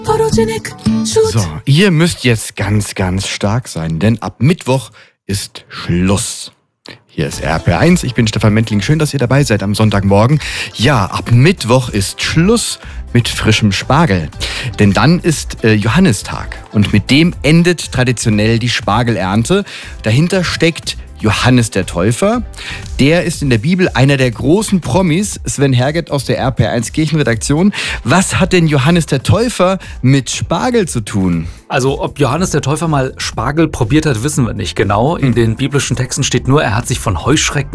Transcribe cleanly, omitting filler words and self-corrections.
So, ihr müsst jetzt ganz, ganz stark sein, denn ab Mittwoch ist Schluss. Hier ist RP1, ich bin Stefan Mentling. Schön, dass ihr dabei seid am Sonntagmorgen. Ja, ab Mittwoch ist Schluss mit frischem Spargel. Denn dann ist Johannistag und mit dem endet traditionell die Spargelernte. Dahinter steckt Johannes der Täufer. Der ist in der Bibel einer der großen Promis. Sven Herget aus der RP1 Kirchenredaktion. Was hat denn Johannes der Täufer mit Spargel zu tun? Also ob Johannes der Täufer mal Spargel probiert hat, wissen wir nicht genau. In den biblischen Texten steht nur, er hat sich von Heuschrecken